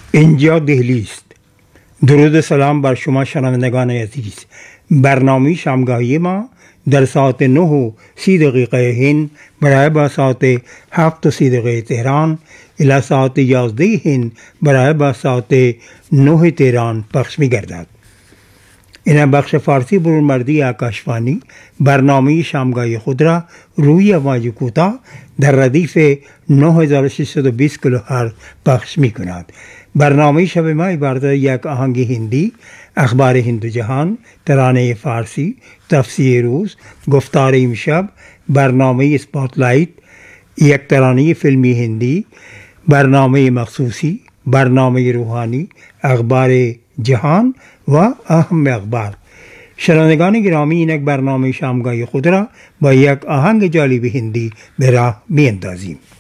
اینجا دهلی است. درود و سلام بر شما شنوندگان عزیز. برنامه شامگاهی ما در ساعت 9:30 هند برای با ساعت 7:30 تهران الی ساعت 11 هند برای با ساعت 9 تهران پخش می گردد. این بخش فارسی برونمردی آکاشوانی برنامه شامگاهی خود را روی امواج کوتاه در ردیف 9620 کیلوهرتز پخش می کند. برنامه شب ما عبارت یک آهنگ هندی، اخبار هند و جهان، ترانه فارسی، تفسیر روز، گفتار امشب، برنامه اسپاتلایت، یک ترانه فیلمی هندی، برنامه مخصوصی، برنامه روحانی، اخبار جهان و اهم اخبار. شنوندگان گرامی، این یک برنامه شامگاهی خود را با یک آهنگ جالب هندی به راه می اندازیم.